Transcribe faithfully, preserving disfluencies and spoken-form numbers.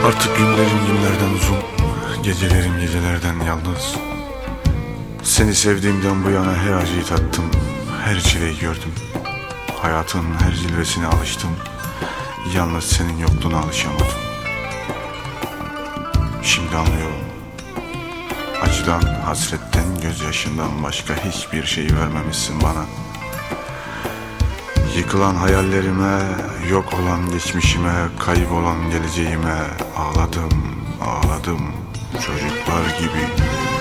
Artık günlerim günlerden uzun, gecelerim gecelerden yalnız. Seni sevdiğimden bu yana her acıyı tattım, her çileyi gördüm. Hayatın her cilvesine alıştım, yalnız senin yokluğuna alışamadım. Şimdi anlıyorum, acıdan, hasretten, gözyaşından başka hiçbir şey vermemişsin bana. Yıkılan hayallerime, yok olan geçmişime, kaybolan geleceğime ağladım, ağladım çocuklar gibi.